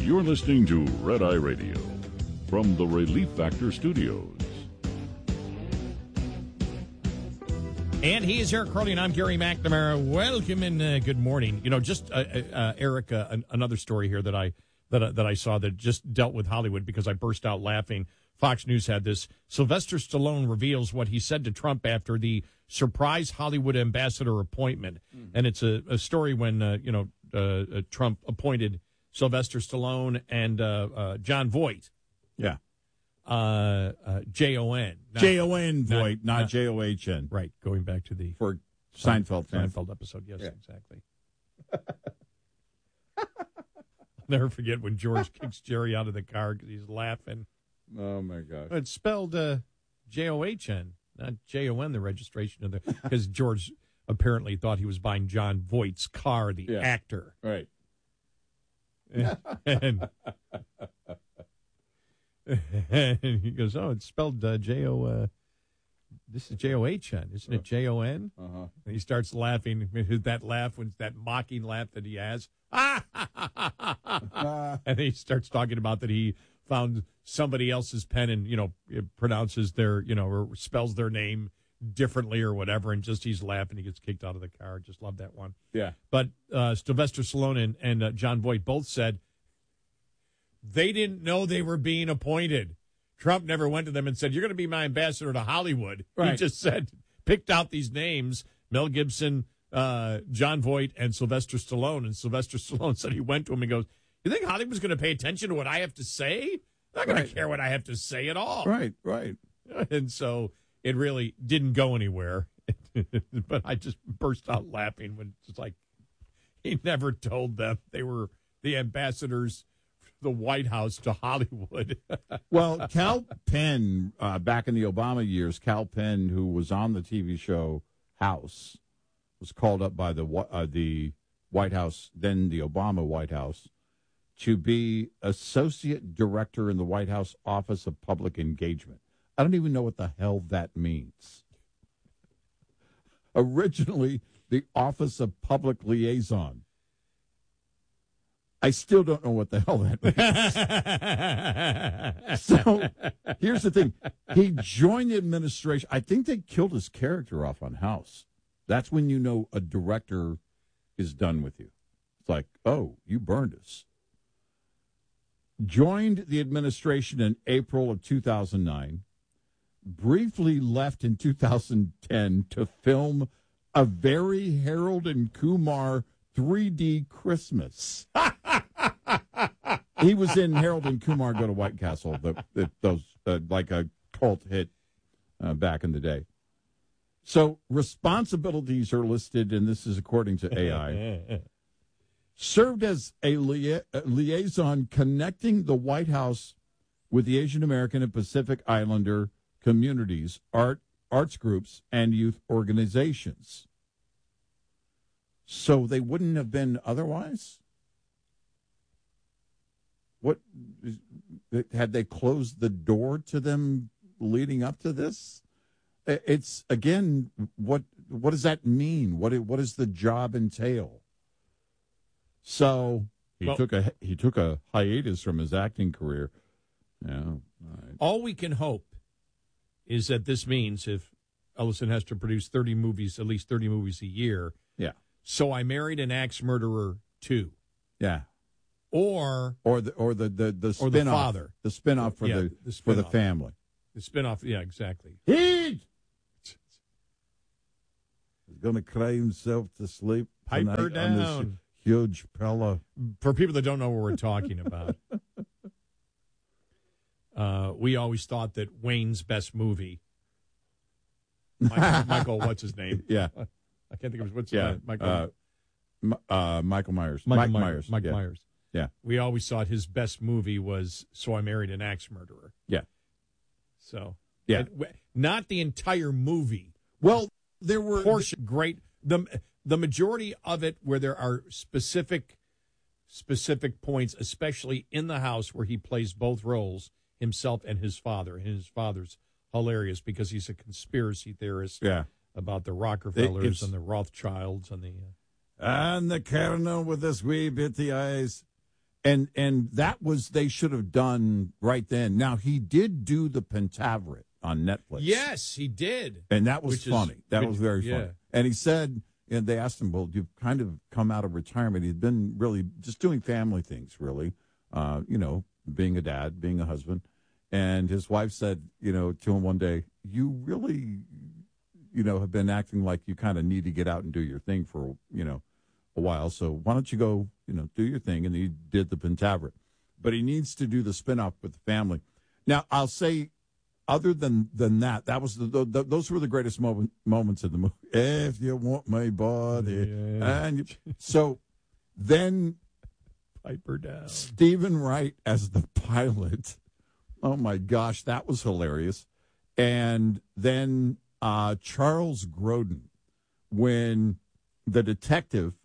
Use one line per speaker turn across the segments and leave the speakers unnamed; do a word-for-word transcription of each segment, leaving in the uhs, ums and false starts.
You're listening to Red Eye Radio from the Relief Factor Studios.
And he is Eric Crowley, and I'm Gary McNamara. Welcome and uh, good morning. You know, just uh, uh, Eric, uh, an- another story here that I that uh, that I saw that just dealt with Hollywood because I burst out laughing. Fox News had this. Sylvester Stallone reveals what he said to Trump after the surprise Hollywood ambassador appointment, mm. and it's a, a story when uh, you know uh, uh, Trump appointed Sylvester Stallone and uh, uh, John Voight.
Yeah.
Uh, uh, J O N.
J O N Voight, not,
not,
not J O H N.
Right, going back to the...
For Seinfeld.
Seinfeld episode, yes,
yeah.
exactly. I'll never forget when George kicks Jerry out of the car because he's laughing.
Oh, my gosh.
It's spelled uh, J O H N, not J O N, the registration of the... Because George apparently thought he was buying John Voight's car, the
yeah.
actor.
Right.
and, and he goes, oh, it's spelled uh, J O... Uh, this is J O H N, isn't it J O N?
Uh-huh.
And he starts laughing. That laugh, when that mocking laugh that he has. And he starts talking about that he found somebody else's pen and, you know, it pronounces their, you know, or spells their name differently or whatever. And just he's laughing. He gets kicked out of the car. Just love that one.
Yeah.
But uh, Sylvester Stallone and, and uh, John Voight both said they didn't know they were being appointed. Trump never went to them and said, you're going to be my ambassador to Hollywood.
Right.
He just said, picked out these names, Mel Gibson, uh, John Voight, and Sylvester Stallone. And Sylvester Stallone said he went to him and goes, you think Hollywood's going to pay attention to what I have to say? They're not going
right.
to care what I have to say at all.
Right, right.
And so it really didn't go anywhere. But I just burst out laughing when it's like he never told them they were the ambassadors the White House to Hollywood.
Well, Kal Penn, uh, back in the Obama years, Kal Penn, who was on the T V show House, was called up by the uh, the White House, then the Obama White House, to be associate director in the White House Office of Public Engagement. I don't even know what the hell that means. Originally, the Office of Public Liaison. I still don't know what the hell that means. So here's the thing. He joined the administration. I think they killed his character off on House. That's when you know a director is done with you. It's like, oh, you burned us. Joined the administration in April of two thousand nine. Briefly left in two thousand ten to film a very Harold and Kumar three D Christmas. He was in Harold and Kumar Go to White Castle, the, the, those uh, like a cult hit uh, back in the day. So responsibilities are listed, and this is according to A I. Served as a, lia- a liaison connecting the White House with the Asian American and Pacific Islander communities, art arts groups, and youth organizations. So they wouldn't have been otherwise? What had they closed the door to them leading up to this? It's again, what what does that mean? What what does the job entail? So he well, took a he took a hiatus from his acting career. Yeah, all right.
All we can hope is that this means if Ellison has to produce thirty movies, at least thirty movies a year.
Yeah.
So I Married an Axe Murderer two.
Yeah.
Or
or the or the the, the
or
spinoff,
the father,
the spinoff for
yeah,
the,
the
for the
spin-off.
family,
the spinoff. Yeah, exactly.
He's going to cry himself to sleep.
Pipe her down.
On this huge pillow.
For people that don't know what we're talking about, uh, we always thought that Wayne's best movie. Michael, Michael what's his name?
Yeah,
I can't think of his what's
yeah.
his name. Michael.
Uh, Uh, Michael Myers.
Michael
Mike
Myers.
Myers.
Mike
yeah.
Myers.
Yeah.
We always thought his best movie was So I Married an Axe Murderer.
Yeah.
So.
Yeah.
It, not the entire movie.
Well, there were
portion great the the majority of it where there are specific specific points, especially in the house where he plays both roles, himself and his father. And his father's hilarious because he's a conspiracy theorist.
Yeah.
About the Rockefellers
it's,
and the Rothschilds and the. Uh,
And the colonel with his wee bitty eyes. And and that was they should have done right then. Now he did do the Pentaveret on Netflix.
Yes, he did,
and that was
Which is-
funny. that
which-
was very
yeah.
funny. And he said, and they asked him, "Well, you've kind of come out of retirement. He'd been really just doing family things, really. Uh, you know, being a dad, being a husband." And his wife said, you know, to him one day, "You really, you know, have been acting like you kind of need to get out and do your thing for, you know, a while. So why don't you go, you know, do your thing?" And he did the Pentaveret. But he needs to do the spinoff with the family. Now, I'll say, other than, than that, that was the, the, the those were the greatest moment, moments of the movie. If you want my body.
Yeah.
And you, so then
Piper down.
Stephen Wright as the pilot. Oh, my gosh, that was hilarious. And then uh, Charles Grodin, when the detective,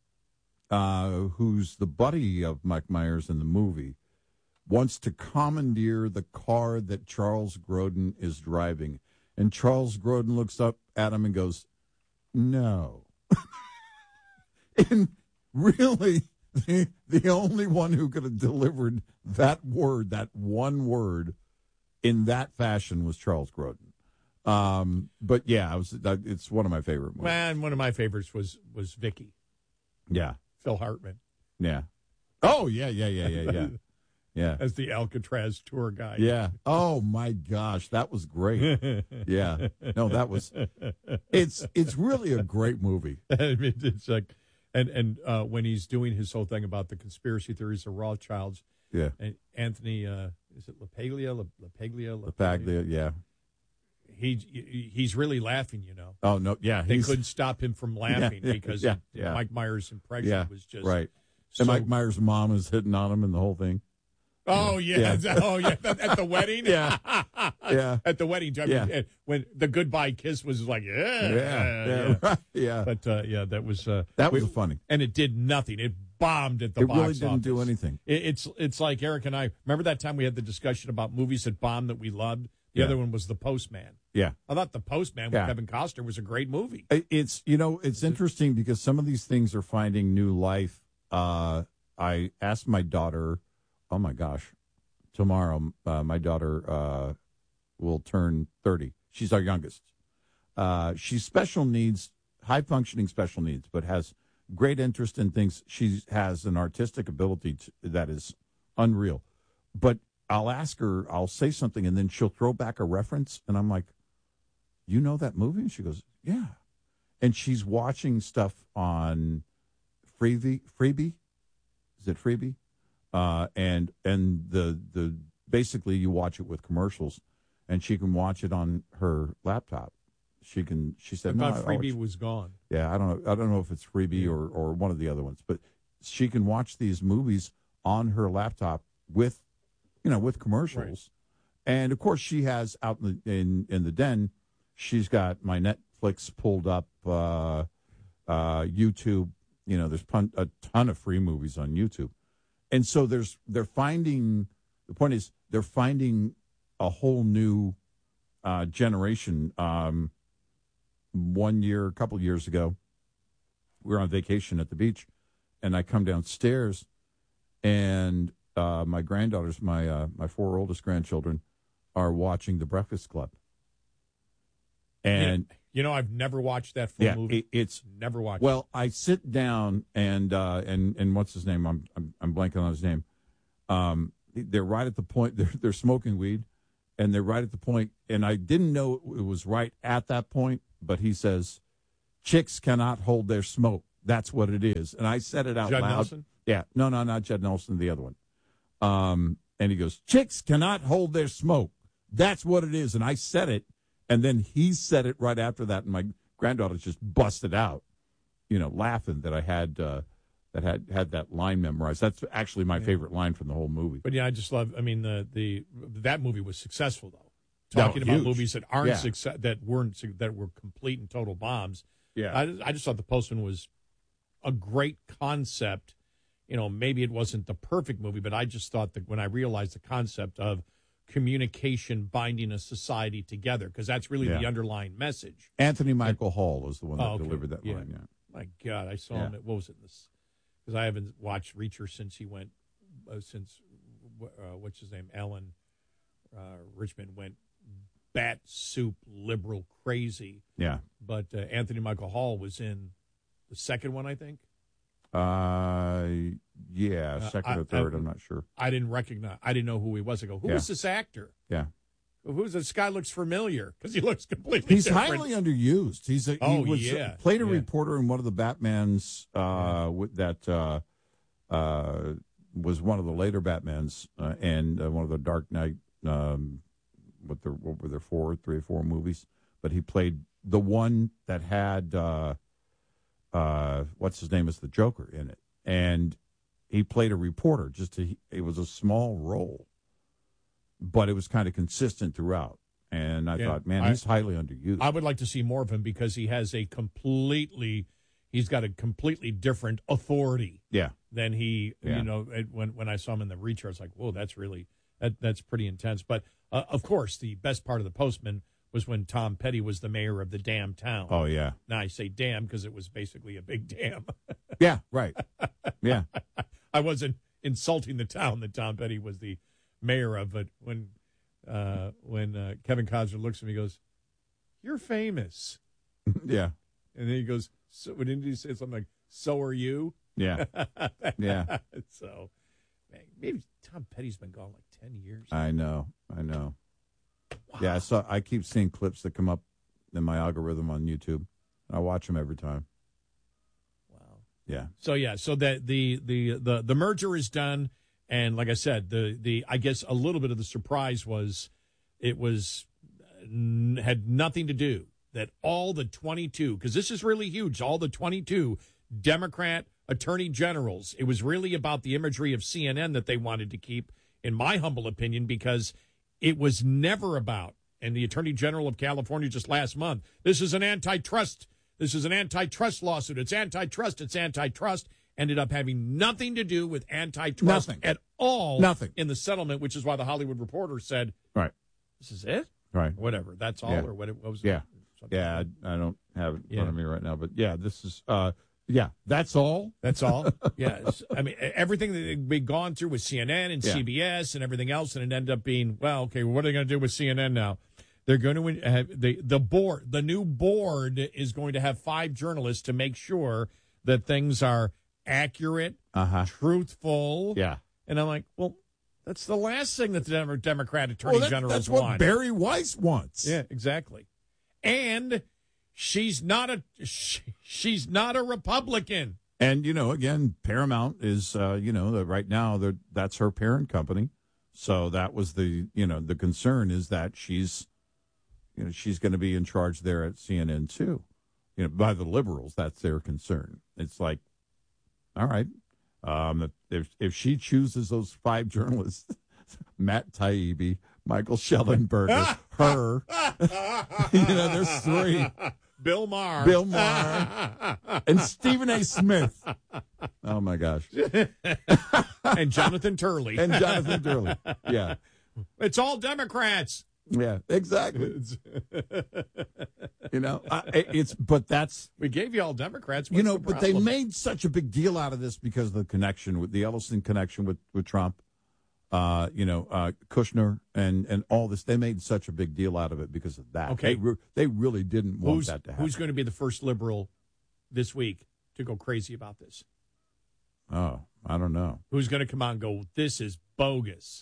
uh, who's the buddy of Mike Myers in the movie, wants to commandeer the car that Charles Grodin is driving. And Charles Grodin looks up at him and goes, "No." And really, the, the only one who could have delivered that word, that one word, in that fashion was Charles Grodin. Um, but yeah, it was, it's one of my favorite movies.
Man, one of my favorites was was Vicky,
Yeah,
Phil Hartman,
yeah. Oh, yeah, yeah, yeah, yeah, yeah. Yeah.
as the Alcatraz tour guide.
Yeah. Oh my gosh, that was great. Yeah. No, that was. It's it's really a great movie.
I mean, it's like, and and uh, when he's doing his whole thing about the conspiracy theories of Rothschilds,
Yeah.
and Anthony, uh, is it LaPaglia? La, LaPaglia?
Paglia. Yeah.
He he's really laughing. You know,
Oh no. Yeah.
they
he's-
couldn't stop him from laughing
yeah,
because
yeah, yeah.
Mike Myers' impression
Yeah.
was just
Right.
So,
And Mike Myers' mom is hitting on him and the whole thing.
oh yeah,
Yeah.
oh yeah, at the wedding,
Yeah. Yeah.
at the wedding. I mean,
Yeah.
and when the goodbye kiss was like, yeah,
Yeah. Yeah. Right. Yeah.
But uh, yeah, that was uh,
That was
we-
funny.
and it did nothing. It bombed at the
It
box
really didn't
office.
do anything.
It, it's it's like Eric and I remember that time we had the discussion about movies that bombed that we loved. The
Yeah.
other one was The Postman.
Yeah.
I thought The Postman with
Yeah.
Kevin Costner was a great movie.
It- It's you know it's interesting because some of these things are finding new life. Uh, I asked my daughter, oh my gosh, tomorrow uh, my daughter uh, will turn thirty. She's our youngest. Uh, she's special needs, high functioning special needs, but has great interest in things. She has an artistic ability to, that is unreal. But I'll ask her, I'll say something, and then she'll throw back a reference, and I'm like, "You know that movie?" And she goes, "Yeah." And she's watching stuff on Freebie. Freebie, is it Freebie? Uh, and and the the basically you watch it with commercials, and she can watch it on her laptop. She can. She
I
said, "No,
thought
I-
Freebie was gone.
yeah, I don't know. I don't know if it's Freebie or, or one of the other ones, but she can watch these movies on her laptop with, you know, with commercials, and of course she has out in the in, in the den. She's got my Netflix pulled up, uh, uh, YouTube. You know, there's pun- a ton of free movies on YouTube, and so there's they're finding. The point is they're finding a whole new uh, generation. Um, One year, a couple of years ago, we were on vacation at the beach, and I come downstairs, and uh, my granddaughters, my uh, my four oldest grandchildren, are watching The Breakfast Club. And
You know, I've never watched that full
yeah,
movie.
it, it's
Never watched.
well, I sit down and uh, and and what's his name? I'm I'm, I'm blanking on his name. Um, they're right at the point. They're they're smoking weed, and they're right at the point. And I didn't know it was right at that point, but he says, "Chicks cannot hold their smoke. That's what it is." And I said it out
Judd
loud.
Nelson?
Yeah, no, no, not Judd Nelson, the other one. Um, and he goes, "Chicks cannot hold their smoke. That's what it is." And I said it, and then he said it right after that, and my granddaughter just busted out, you know, laughing that I had uh, that had had that line memorized. That's actually my favorite line from the whole movie.
But yeah, I just love. I mean, the the that movie was successful though.
No,
Talking about
huge.
movies that aren't
Yeah.
success, that weren't su- that were complete and total bombs.
Yeah.
I, I just thought The Postman was a great concept. You know, maybe it wasn't the perfect movie, but I just thought that when I realized the concept of communication binding a society together, because that's really
Yeah.
the underlying message.
Anthony Michael Hall is the one that
Oh, okay.
delivered that
Yeah.
line. Yeah.
My God, I saw
Yeah.
him at, what was it, this? Because I haven't watched Reacher since he went uh, since uh, what's his name, Alan uh, Richmond went bat soup liberal crazy.
Yeah.
But uh, Anthony Michael Hall was in the second one, I think.
Uh, yeah, second
Uh,
or third,
I-
I'm not sure.
I didn't recognize. I didn't know who he was. I go, who
Yeah.
is this actor?
Yeah.
Who's this guy? Looks familiar because he looks completely.
He's
different.
highly underused. He's a,
Oh,
he was
yeah.
played a
Yeah.
reporter in one of the Batmans uh, with that uh, uh, was one of the later Batmans uh, and uh, one of the Dark Knight. Um, what the what were there four, three or four movies? But he played the one that had uh, uh, what's his name as the Joker in it, and he played a reporter. Just to, it was a small role, but it was kind of consistent throughout. And I
Yeah,
thought, man,
I-
he's highly underused.
I would like to see more of him because he has a completely, he's got a completely different authority
yeah,
than he,
Yeah.
you know, it- when when I saw him in the Reacher, I was like, whoa, that's really, that that's pretty intense. But uh, of course, the best part of The Postman was when Tom Petty was the mayor of the damn town.
oh yeah,
Now I say damn because it was basically a big dam.
yeah, right, yeah,
I wasn't insulting the town that Tom Petty was the mayor of, but when uh, when uh, Kevin Costner looks at me, he goes, "You're famous,"
yeah,
and then he goes, "So when did he say something like, so are you?"
yeah, yeah.
So man, maybe Tom Petty's been gone like ten years.
I know, I know. Yeah, I saw. I keep seeing clips that come up in my algorithm on YouTube, and I watch them every time.
Wow.
Yeah,
So yeah, so that the, the the the merger is done, and like I said, the the I guess a little bit of the surprise was it was n- had nothing to do that all the twenty-two, because this is really huge, all the twenty-two Democrat attorney generals. It was really about the imagery of C N N that they wanted to keep, in my humble opinion, because it was never about. And the Attorney General of California just last month, this is an antitrust. This is an antitrust lawsuit. It's antitrust. It's antitrust. Ended up having nothing to do with antitrust
Nothing.
at all.
Nothing.
In the settlement, which is why the Hollywood Reporter said,
right,
"This is it."
right.
Whatever. That's all,
Yeah.
or what, it, what was
Yeah.
it? Something
Yeah,
like
I, I don't have it in
Yeah.
front of me right now, but yeah, this is. Uh, yeah, that's all.
That's all. Yes. I mean, everything that had been gone through with C N N and
Yeah.
C B S and everything else, and it ended up being, well, okay, what are they going to do with C N N now? They're going to have the the board, the new board is going to have five journalists to make sure that things are accurate,
Uh huh.
truthful.
Yeah.
And I'm like, well, that's the last thing that the Dem- Democrat attorney
that-
generals
that's what
want.
Barry Weiss wants.
Yeah, exactly. And she's not a she, she's not a Republican.
And, you know, again, Paramount is, uh, you know, that right now they're- that's her parent company. So that was the, you know, the concern is that she's, you know, she's going to be in charge there at C N N too. You know, by the liberals, that's their concern. It's like, all right, um, if if she chooses those five journalists, Matt Taibbi, Michael Schellenberger, her, you know, there's three.
Bill Maher.
Bill Maher and Stephen A. Smith. Oh my gosh.
and Jonathan Turley.
And Jonathan Turley. Yeah.
It's all Democrats.
Yeah, exactly. You know, I, it's, but that's,
We gave you all Democrats.
you
What's
know,
the
but they
problem?
made such a big deal out of this because of the connection with the Ellison connection with, with Trump. Uh, you know, uh, Kushner and, and all this. They made such a big deal out of it because of that.
Okay.
They, re- they really didn't want
who's,
that to happen.
who's going to be the first liberal this week to go crazy about this?
Oh, I don't know.
Who's going to come out and go, this is bogus?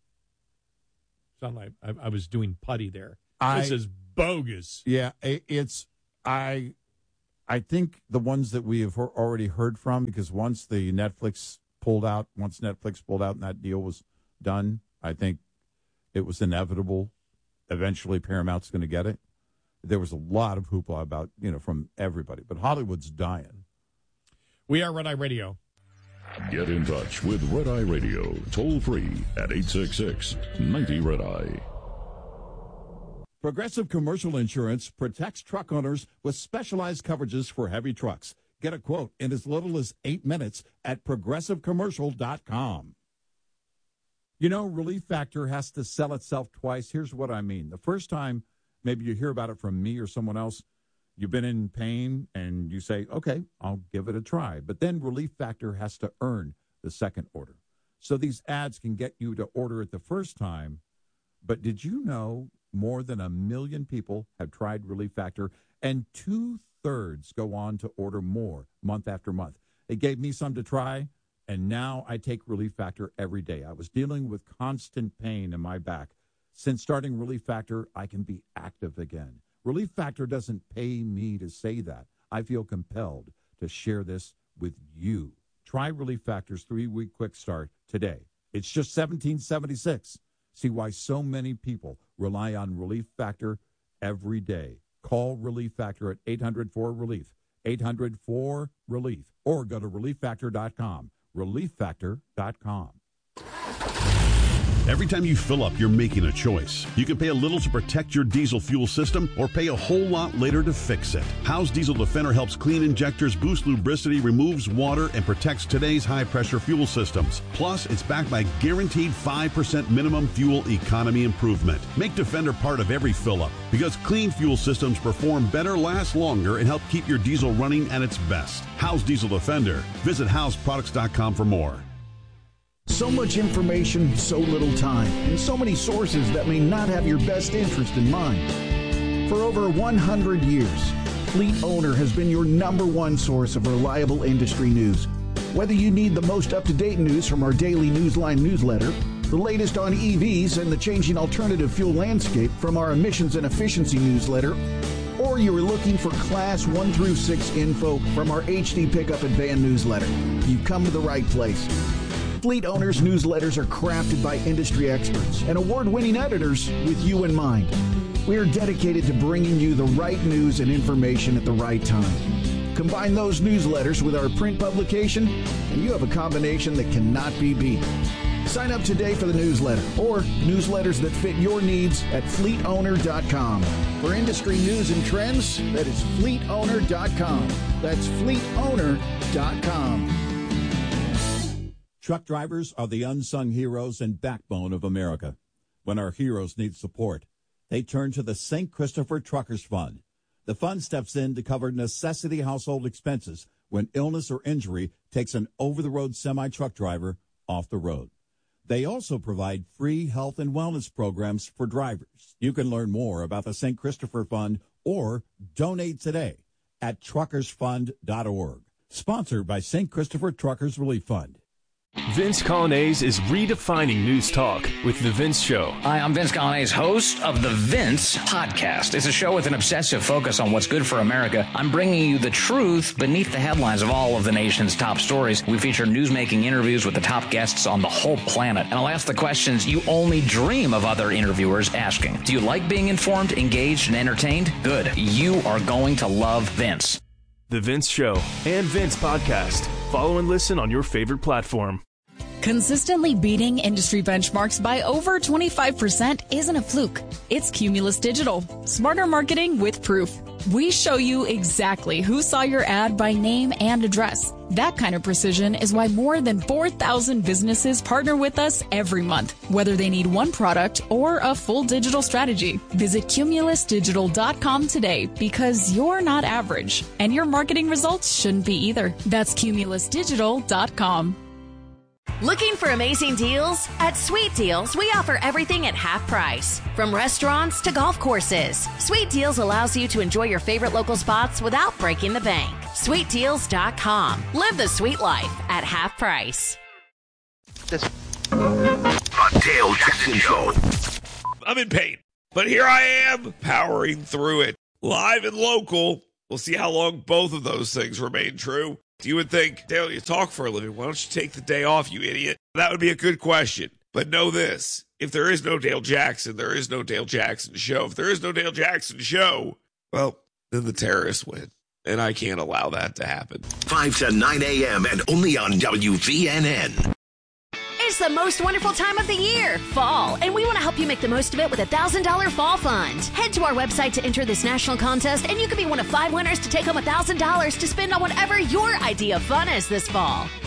Sound like I, I was doing putty there.
I-
this is bogus.
Yeah, i- it's I I think the ones that we have al- already heard from, because once the Netflix pulled out, once Netflix pulled out and that deal was done, I think it was inevitable. Eventually, Paramount's going to get it. There was a lot of hoopla about, you know, from everybody, but Hollywood's dying.
We are Red Eye Radio.
Get in touch with Red Eye Radio, toll free at eight six six, ninety Red Eye.
Progressive Commercial Insurance protects truck owners with specialized coverages for heavy trucks. Get a quote in as little as eight minutes at progressive commercial dot com. You know, Relief Factor has to sell itself twice. Here's what I mean. The first time, maybe you hear about it from me or someone else, you've been in pain and you say, okay, I'll give it a try. But then Relief Factor has to earn the second order. So these ads can get you to order it the first time. But did you know more than a million people have tried Relief Factor, and two-thirds go on to order more month after month? It gave me some to try, and now I take Relief Factor every day. I was dealing with constant pain in my back. Since starting Relief Factor, I can be active again. Relief Factor doesn't pay me to say that. I feel compelled to share this with you. Try Relief Factor's three-week quick start today. It's just seventeen seventy-six. See why so many people rely on Relief Factor every day. Call Relief Factor at eight hundred four relief, eight hundred four relief, or go to relief factor dot com, relief factor dot com.
Every time you fill up, you're making a choice. You can pay a little to protect your diesel fuel system or pay a whole lot later to fix it. How's Diesel Defender helps clean injectors, boost lubricity, removes water, and protects today's high-pressure fuel systems. Plus, it's backed by guaranteed five percent minimum fuel economy improvement. Make Defender part of every fill-up because clean fuel systems perform better, last longer, and help keep your diesel running at its best. How's Diesel Defender? Visit howes products dot com for more.
So much information, so little time, and so many sources that may not have your best interest in mind. For over one hundred years, Fleet Owner has been your number one source of reliable industry news. Whether you need the most up-to-date news from our daily Newsline newsletter, the latest on E Vs and the changing alternative fuel landscape from our emissions and efficiency newsletter, or you are looking for Class one through six info from our H D Pickup and Van newsletter, you've come to the right place. Fleet Owners newsletters are crafted by industry experts and award-winning editors with you in mind. We are dedicated to bringing you the right news and information at the right time. Combine those newsletters with our print publication, and you have a combination that cannot be beat. Sign up today for the newsletter or newsletters that fit your needs at fleet owner dot com. For industry news and trends, that is fleet owner dot com. That's fleet owner dot com.
Truck drivers are the unsung heroes and backbone of America. When our heroes need support, they turn to the Saint Christopher Truckers Fund. The fund steps in to cover necessity household expenses when illness or injury takes an over-the-road semi-truck driver off the road. They also provide free health and wellness programs for drivers. You can learn more about the Saint Christopher Fund or donate today at truckers fund dot org. Sponsored by Saint Christopher Truckers Relief Fund.
Vince Colonnese is redefining news talk with The Vince Show.
Hi, I'm Vince Colonnese, host of The Vince Podcast. It's a show with an obsessive focus on what's good for America. I'm bringing you the truth beneath the headlines of all of the nation's top stories. We feature newsmaking interviews with the top guests on the whole planet. And I'll ask the questions you only dream of other interviewers asking. Do you like being informed, engaged, and entertained? Good. You are going to love Vince.
The Vince Show and Vince Podcast. Follow and listen on your favorite platform.
Consistently beating industry benchmarks by over twenty-five percent isn't a fluke. It's Cumulus Digital. Smarter marketing with proof. We show you exactly who saw your ad by name and address. That kind of precision is why more than four thousand businesses partner with us every month, whether they need one product or a full digital strategy. Visit cumulus digital dot com today because you're not average, and your marketing results shouldn't be either. That's cumulus digital dot com.
Looking for amazing deals? At Sweet Deals, we offer everything at half price. From restaurants to golf courses, Sweet Deals allows you to enjoy your favorite local spots without breaking the bank. sweet deals dot com. Live the sweet life at half price.
This The Dale Jackson Show.
I'm in pain, but here I am, powering through it. Live and local. We'll see how long both of those things remain true. You would think, Dale, you talk for a living. Why don't you take the day off, you idiot? That would be a good question. But know this. If there is no Dale Jackson, there is no Dale Jackson show. If there is no Dale Jackson show, well, then the terrorists win. And I can't allow that to happen.
five to nine a.m. and only on W V N N.
It's the most wonderful time of the year, fall, and we want to help you make the most of it with a one thousand dollars fall fund. Head to our website to enter this national contest, and you could be one of five winners to take home one thousand dollars to spend on whatever your idea of fun is this fall.